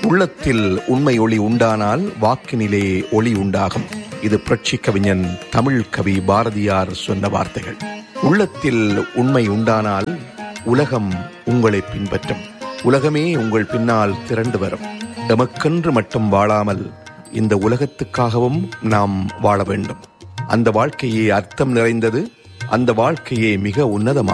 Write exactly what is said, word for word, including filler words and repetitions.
உள்ளத்தில் உண்மை ஒளி உண்டானால் வாக்கினிலே ஒளி உண்டாகும். இது புரட்சி கவிஞன் தமிழ் கவி பாரதியார் சொன்ன வார்த்தைகள். உள்ளத்தில் உண்மை உண்டானால் உலகம் உங்களை பின்பற்றும். உலகமே உங்கள் பின்னால் திரண்டு வரும். எமக்கென்று மட்டும் வாழாமல் இந்த உலகத்துக்காகவும் நாம் வாழ வேண்டும். அந்த வாழ்க்கையே அர்த்தம் நிறைந்தது. அந்த வாழ்க்கையே மிக உன்னதமானது.